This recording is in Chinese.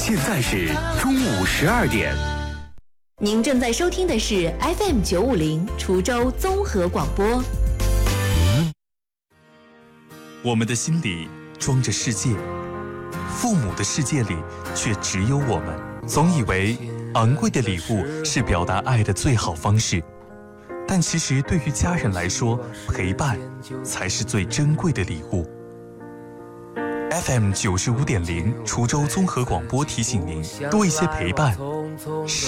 现在是中午12点。 您正在收听的是 FM 950滁州综合广播。 我们的心里装着世界，父母的世界里却只有我们。总以为昂贵的礼物是表达爱的最好方式，但其实对于家人来说，陪伴才是最珍贵的礼物。FM 95.0滁州综合广播提醒您，多一些陪伴。